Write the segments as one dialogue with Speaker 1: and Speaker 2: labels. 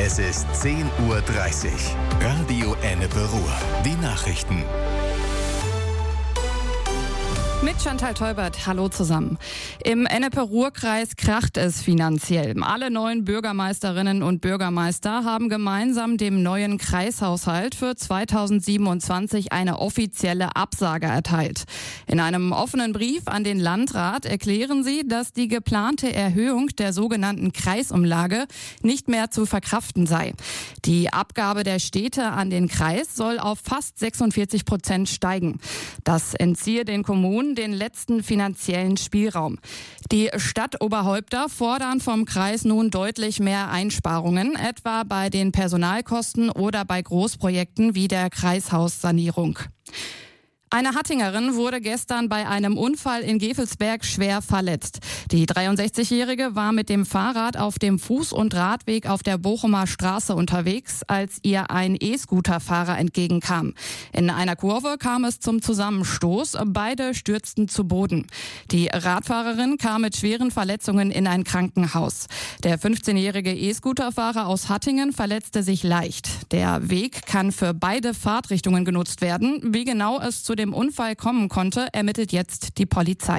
Speaker 1: Es ist 10:30 Uhr. Radio Ennepe Ruhr. Die Nachrichten.
Speaker 2: Mit Chantal Teubert, hallo zusammen. Im Ennepe-Ruhr-Kreis kracht es finanziell. Alle neuen Bürgermeisterinnen und Bürgermeister haben gemeinsam dem neuen Kreishaushalt für 2027 eine offizielle Absage erteilt. In einem offenen Brief an den Landrat erklären sie, dass die geplante Erhöhung der sogenannten Kreisumlage nicht mehr zu verkraften sei. Die Abgabe der Städte an den Kreis soll auf fast 46% steigen. Das entziehe den Kommunen den letzten finanziellen Spielraum. Die Stadtoberhäupter fordern vom Kreis nun deutlich mehr Einsparungen, etwa bei den Personalkosten oder bei Großprojekten wie der Kreishaussanierung. Eine Hattingerin wurde gestern bei einem Unfall in Gevelsberg schwer verletzt. Die 63-Jährige war mit dem Fahrrad auf dem Fuß- und Radweg auf der Bochumer Straße unterwegs, als ihr ein E-Scooter-Fahrer entgegenkam. In einer Kurve kam es zum Zusammenstoß. Beide stürzten zu Boden. Die Radfahrerin kam mit schweren Verletzungen in ein Krankenhaus. Der 15-jährige E-Scooter-Fahrer aus Hattingen verletzte sich leicht. Der Weg kann für beide Fahrtrichtungen genutzt werden. Wie genau es zu dem Unfall kommen konnte, ermittelt jetzt die Polizei.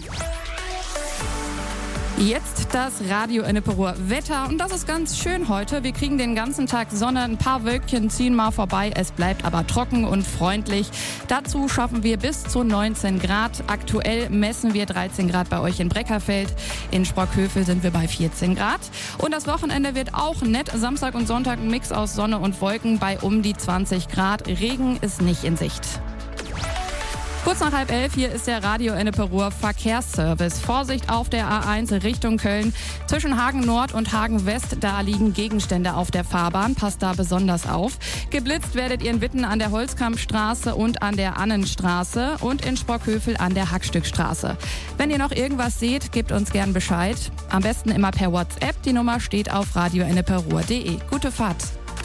Speaker 2: Jetzt das Radio Ennepe Ruhr Wetter und das ist ganz schön heute. Wir kriegen den ganzen Tag Sonne, ein paar Wölkchen ziehen mal vorbei. Es bleibt aber trocken und freundlich. Dazu schaffen wir bis zu 19 Grad. Aktuell messen wir 13 Grad bei euch in Breckerfeld. In Sprockhövel sind wir bei 14 Grad. Und das Wochenende wird auch nett. Samstag und Sonntag ein Mix aus Sonne und Wolken bei um die 20 Grad. Regen ist nicht in Sicht. Kurz nach 10:30, hier ist der Radio Ennepe Ruhr Verkehrsservice. Vorsicht auf der A1 Richtung Köln. Zwischen Hagen Nord und Hagen West, da liegen Gegenstände auf der Fahrbahn. Passt da besonders auf. Geblitzt werdet ihr in Witten an der Holzkampstraße und an der Annenstraße und in Sprockhövel an der Hackstückstraße. Wenn ihr noch irgendwas seht, gebt uns gern Bescheid. Am besten immer per WhatsApp. Die Nummer steht auf radioenneperuhr.de. Gute Fahrt.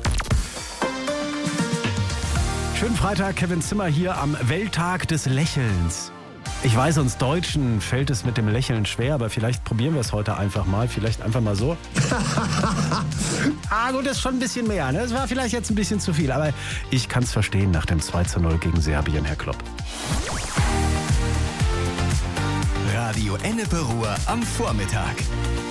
Speaker 3: Schönen Freitag, Kevin Zimmer hier am Welttag des Lächelns. Ich weiß, uns Deutschen fällt es mit dem Lächeln schwer, aber vielleicht probieren wir es heute einfach mal. Vielleicht einfach mal so. Gut, das ist schon ein bisschen mehr. Ne? Das war vielleicht jetzt ein bisschen zu viel, aber ich kann es verstehen nach dem 2:0 gegen Serbien, Herr Klopp.
Speaker 1: Radio Ennepe Ruhr am Vormittag.